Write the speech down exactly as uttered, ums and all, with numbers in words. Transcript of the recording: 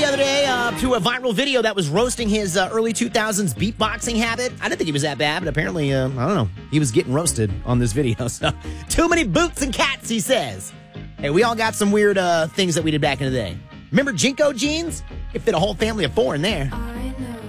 other day uh, to a viral video that was roasting his uh, early two thousands beatboxing habit. I didn't think he was that bad, but apparently, uh, I don't know, he was getting roasted on this video. So, too many boots and cats, he says. Hey, we all got some weird uh, things that we did back in the day. Remember Jinko jeans? It fit a whole family of four in there.